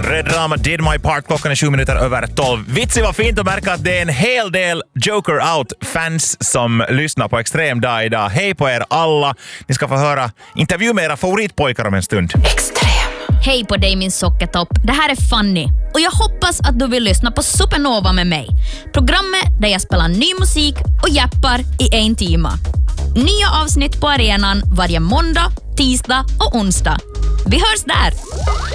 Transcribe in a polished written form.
Red Drama did my part. Klockan är 7 minuter över 12. Vitsigt var fint att märka att det är en hel del Joker Out-fans som lyssnar på Extrem dag idag. Hej på er alla. Ni ska få höra intervju med era favoritpojkar om en stund. Extrem. Hej på dig min sockertopp. Det här är Fanny. Och jag hoppas att du vill lyssna på Supernova med mig. Programmet där jag spelar ny musik och jappar i 1 timme. Nya avsnitt på arenan varje måndag, tisdag och onsdag. Vi hörs där!